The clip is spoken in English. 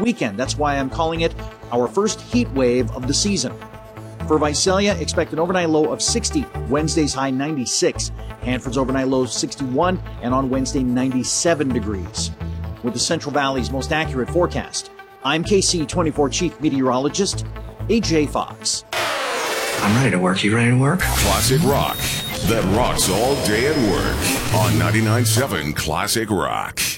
weekend. That's why I'm calling it our first heat wave of the season. For Visalia, expect an overnight low of 60, Wednesday's high 96. Hanford's overnight low 61, and on Wednesday 97 degrees. With the Central Valley's most accurate forecast, I'm KC24 Chief Meteorologist AJ Fox. I'm ready to work. You ready to work? Classic rock that rocks all day at work on 99.7 Classic Rock.